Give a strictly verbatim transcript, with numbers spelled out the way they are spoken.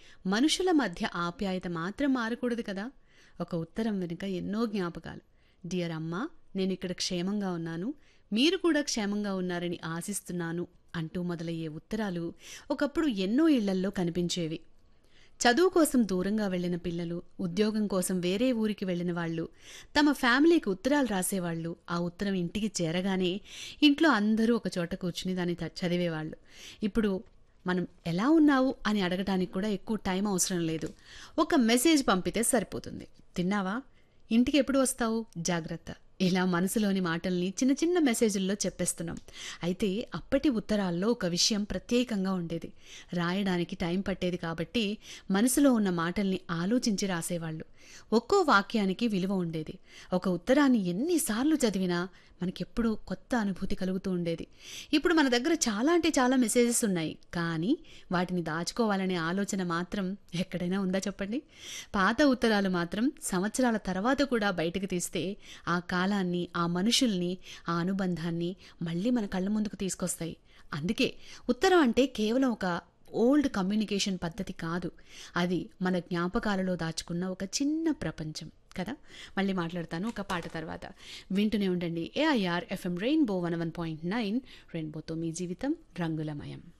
మనుషుల మధ్య ఆప్యాయత మాత్రం మారకూడదు కదా. ఒక ఉత్తరం వెనుక ఎన్నో జ్ఞాపకాలు. డియర్ అమ్మా, నేను ఇక్కడ క్షేమంగా ఉన్నాను, మీరు కూడా క్షేమంగా ఉన్నారని ఆశిస్తున్నాను అంటూ మొదలయ్యే ఉత్తరాలు ఒకప్పుడు ఎన్నో ఇళ్లల్లో కనిపించేవి. చదువు కోసం దూరంగా వెళ్లిన పిల్లలు, ఉద్యోగం కోసం వేరే ఊరికి వెళ్లిన వాళ్ళు తమ ఫ్యామిలీకి ఉత్తరాలు రాసేవాళ్ళు. ఆ ఉత్తరం ఇంటికి చేరగానే ఇంట్లో అందరూ ఒక చోట కూర్చుని దాన్ని త- చదివేవాళ్ళు. ఇప్పుడు మనం ఎలా ఉన్నావు అని అడగటానికి కూడా ఎక్కువ టైం అవసరం లేదు. ఒక మెసేజ్ పంపితే సరిపోతుంది. తిన్నావా, ఇంటికి ఎప్పుడు వస్తావు, జాగ్రత్త, ఇలా మనసులోని మాటల్ని చిన్న చిన్న మెసేజ్ల్లో చెప్పేస్తున్నాం. అయితే అప్పటి ఉత్తరాల్లో ఒక విషయం ప్రత్యేకంగా ఉండేది. రాయడానికి టైం పట్టేది కాబట్టి మనసులో ఉన్న మాటల్ని ఆలోచించి రాసేవాళ్ళు. ఒక్కో వాక్యానికి విలువ ఉండేది. ఒక ఉత్తరాన్ని ఎన్నిసార్లు చదివినా మనకెప్పుడూ కొత్త అనుభూతి కలుగుతూ ఉండేది. ఇప్పుడు మన దగ్గర చాలా అంటే చాలా మెసేజెస్ ఉన్నాయి, కానీ వాటిని దాచుకోవాలనే ఆలోచన మాత్రం ఎక్కడైనా ఉందా చెప్పండి. పాత ఉత్తరాలు మాత్రం సంవత్సరాల తర్వాత కూడా బయటకు తీస్తే ఆ కాలాన్ని, ఆ మనుషుల్ని, ఆ అనుబంధాన్ని మళ్ళీ మన కళ్ళ ముందుకు తీసుకొస్తాయి. అందుకే ఉత్తరం అంటే కేవలం ఒక ఓల్డ్ కమ్యూనికేషన్ పద్ధతి కాదు, అది మన జ్ఞాపకాలలో దాచుకున్న ఒక చిన్న ప్రపంచం కదా. మళ్ళీ మాట్లాడతాను ఒక పాట తర్వాత. వింటూనే ఉండండి AIR FM rainbow one one point nine. రెయిన్బోతో మీ జీవితం రంగులమయం.